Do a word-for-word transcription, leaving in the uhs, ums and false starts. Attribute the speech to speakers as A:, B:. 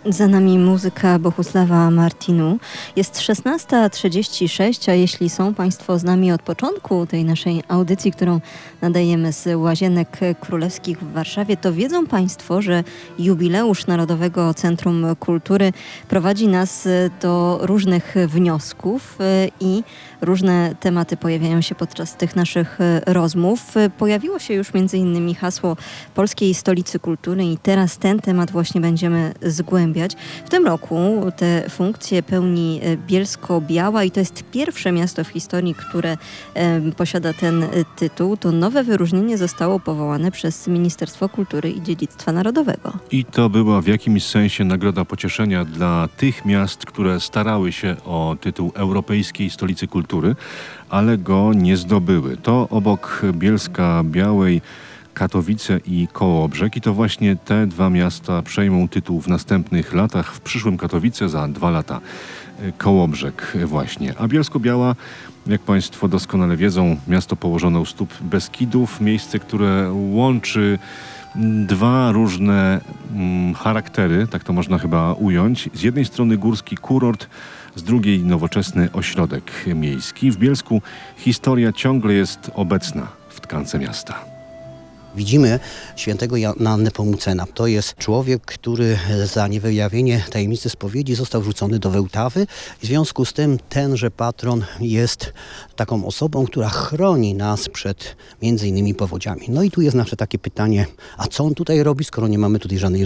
A: Za nami muzyka Bohusława Martinu. Jest szesnasta trzydzieści sześć, a jeśli są Państwo z nami od początku tej naszej audycji, którą nadajemy z Łazienek Królewskich w Warszawie, to wiedzą Państwo, że jubileusz Narodowego Centrum Kultury prowadzi nas do różnych wniosków i różne tematy pojawiają się podczas tych naszych rozmów. Pojawiło się już między innymi hasło Polskiej Stolicy Kultury i teraz ten temat właśnie będziemy zgłębiać. W tym roku te funkcje pełni Bielsko-Biała i to jest pierwsze miasto w historii, które e, posiada ten tytuł. To nowe wyróżnienie zostało powołane przez Ministerstwo Kultury i Dziedzictwa Narodowego.
B: I to była w jakimś sensie nagroda pocieszenia dla tych miast, które starały się o tytuł Europejskiej Stolicy Kultury, ale go nie zdobyły. To obok Bielska-Białej Katowice i Kołobrzeg i to właśnie te dwa miasta przejmą tytuł w następnych latach. W przyszłym Katowice, za dwa lata Kołobrzeg właśnie. A Bielsko-Biała, jak Państwo doskonale wiedzą, miasto położone u stóp Beskidów, miejsce, które łączy dwa różne mm, charaktery, tak to można chyba ująć. Z jednej strony górski kurort, z drugiej nowoczesny ośrodek miejski. W Bielsku historia ciągle jest obecna w tkance miasta.
C: Widzimy świętego Jana Nepomucena. To jest człowiek, który za niewyjawienie tajemnicy spowiedzi został wrzucony do Wełtawy. W związku z tym tenże patron jest taką osobą, która chroni nas przed między innymi powodziami. No i tu jest nasze takie pytanie, a co on tutaj robi, skoro nie mamy tutaj żadnej